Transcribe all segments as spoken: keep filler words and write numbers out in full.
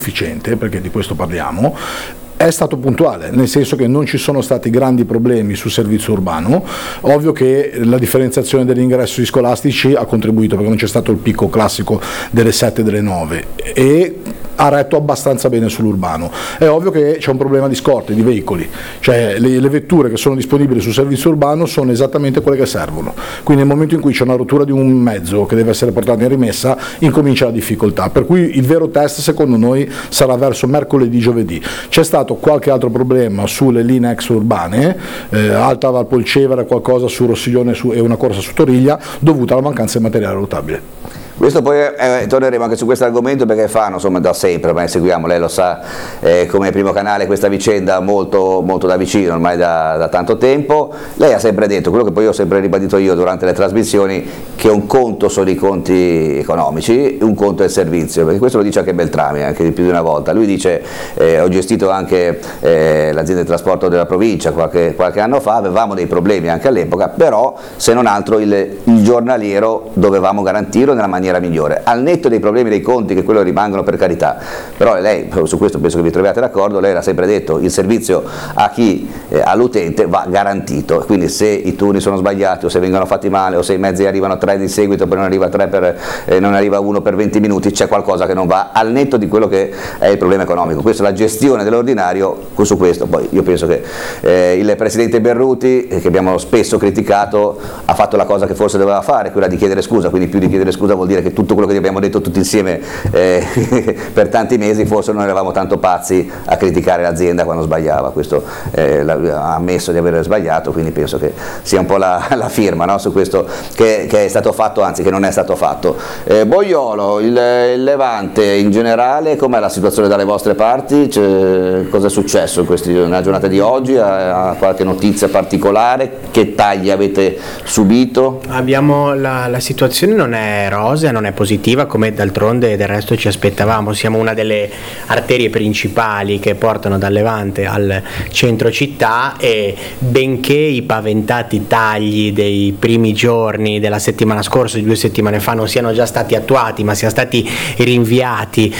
efficiente, perché di questo parliamo, è stato puntuale, nel senso che non ci sono stati grandi problemi sul servizio urbano. Ovvio che la differenziazione degli ingressi scolastici ha contribuito, perché non c'è stato il picco classico delle sette e delle nove, e ha retto abbastanza bene sull'urbano. È ovvio che c'è un problema di scorte, di veicoli, cioè le, le vetture che sono disponibili sul servizio urbano sono esattamente quelle che servono, quindi nel momento in cui c'è una rottura di un mezzo che deve essere portato in rimessa incomincia la difficoltà, per cui il vero test secondo noi sarà verso mercoledì, giovedì. C'è stato qualche altro problema sulle linee ex urbane, eh, Alta Valpolcevera, qualcosa su Rossiglione su, e una corsa su Toriglia, dovuta alla mancanza di materiale rotabile. Questo poi eh, torneremo anche su questo argomento, perché fanno, insomma, da sempre, ormai seguiamo, lei lo sa, eh, come primo canale, questa vicenda molto, molto da vicino, ormai da, da tanto tempo. Lei ha sempre detto, quello che poi ho sempre ribadito io durante le trasmissioni, che un conto sono i conti economici, un conto è il servizio, perché questo lo dice anche Beltrami, anche di più di una volta. Lui dice, eh, ho gestito anche eh, l'azienda di trasporto della provincia qualche, qualche anno fa, avevamo dei problemi anche all'epoca, però se non altro il, il giornaliero dovevamo garantirlo nella maniera migliore, al netto dei problemi dei conti, che quello rimangono, per carità. Però lei, su questo penso che vi troviate d'accordo, lei ha sempre detto il servizio a chi, eh, all'utente va garantito, quindi se i turni sono sbagliati o se vengono fatti male o se i mezzi arrivano tre di seguito poi non arriva tre per, eh, non arriva uno per venti minuti, c'è qualcosa che non va, al netto di quello che è il problema economico. Questa è la gestione dell'ordinario. Su questo poi io penso che eh, il presidente Berruti, eh, che abbiamo spesso criticato, ha fatto la cosa che forse doveva fare, quella di chiedere scusa, quindi più di chiedere scusa vuol dire che tutto quello che abbiamo detto tutti insieme eh, per tanti mesi, forse non eravamo tanto pazzi a criticare l'azienda quando sbagliava. Questo eh, ha ammesso di aver sbagliato, quindi penso che sia un po' la, la firma, no, su questo che, che è stato fatto, anzi che non è stato fatto. eh, Boiolo, il, il Levante in generale, com'è la situazione dalle vostre parti? Cioè, cosa è successo in questi, nella giornata di oggi? Ha, ha qualche notizia particolare? Che tagli avete subito? Abbiamo la, la situazione non è rosea, non è positiva, come d'altronde del resto ci aspettavamo. Siamo una delle arterie principali che portano dal Levante al centro città, e benché i paventati tagli dei primi giorni della settimana scorsa, di due settimane fa, non siano già stati attuati ma siano stati rinviati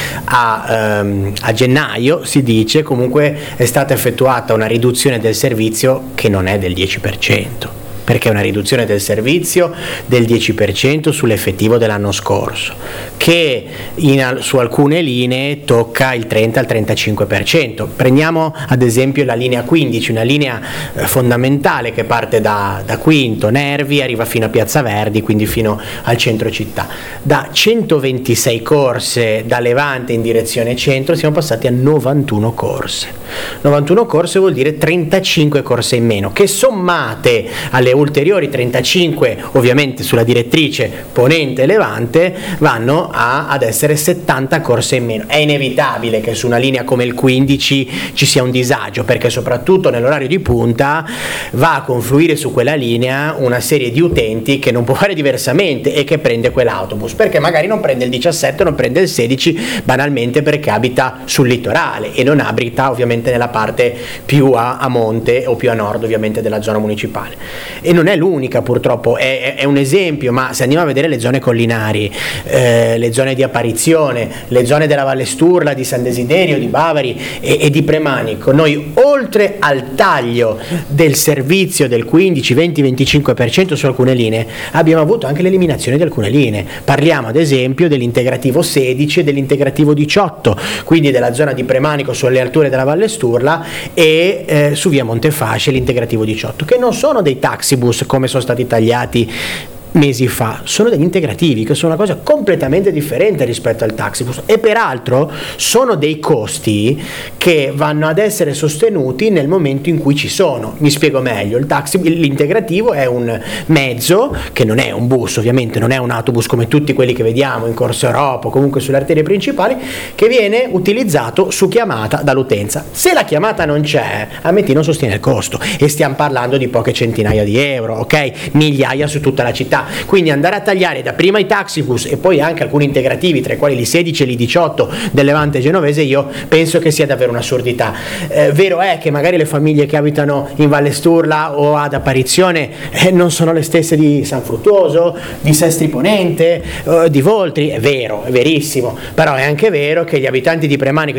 a, ehm, a gennaio, si dice, comunque è stata effettuata una riduzione del servizio che non è del dieci per cento, perché è una riduzione del servizio del dieci per cento sull'effettivo dell'anno scorso, che in, su alcune linee tocca il trenta al trentacinque per cento. Prendiamo ad esempio la linea quindici, una linea eh, fondamentale che parte da, da Quinto, Nervi, arriva fino a Piazza Verdi, quindi fino al centro città. Da centoventisei corse da Levante in direzione centro siamo passati a novantuno corse. novantuno corse vuol dire trentacinque corse in meno, che sommate alle ulteriori trentacinque ovviamente sulla direttrice Ponente Levante vanno a, ad essere settanta corse in meno. È inevitabile che su una linea come il quindici ci sia un disagio, perché soprattutto nell'orario di punta va a confluire su quella linea una serie di utenti che non può fare diversamente e che prende quell'autobus, perché magari non prende il diciassette, non prende il sedici, banalmente perché abita sul litorale e non abita ovviamente nella parte più a, a monte o più a nord ovviamente della zona municipale. E non è l'unica, purtroppo, è, è un esempio, ma se andiamo a vedere le zone collinari, eh, le zone di apparizione, le zone della Valle Sturla, di San Desiderio, di Bavari e, e di Premanico, noi oltre al taglio del servizio del quindici, venti, venticinque per cento su alcune linee, abbiamo avuto anche l'eliminazione di alcune linee. Parliamo ad esempio dell'integrativo sedici e dell'integrativo diciotto, quindi della zona di Premanico sulle alture della Valle Sturla e eh, su via Montefasce l'integrativo diciotto, che non sono dei taxi bus come sono stati tagliati mesi fa, sono degli integrativi, che sono una cosa completamente differente rispetto al taxibus, e peraltro sono dei costi che vanno ad essere sostenuti nel momento in cui ci sono. Mi spiego meglio: il taxi, l'integrativo è un mezzo che non è un bus, ovviamente non è un autobus come tutti quelli che vediamo in Corso Europa o comunque sulle arterie principali, che viene utilizzato su chiamata dall'utenza. Se la chiamata non c'è, Ameti non sostiene il costo, e stiamo parlando di poche centinaia di euro, ok? Migliaia su tutta la città. Quindi andare a tagliare dapprima i taxibus e poi anche alcuni integrativi, tra i quali l'I sedici e l'I diciotto del Levante genovese, io penso che sia davvero un'assurdità. Eh, vero è che magari le famiglie che abitano in Valle Sturla o ad Apparizione eh, non sono le stesse di San Fruttuoso, di Sestri Ponente, eh, di Voltri, è vero, è verissimo, però è anche vero che gli abitanti di Premanico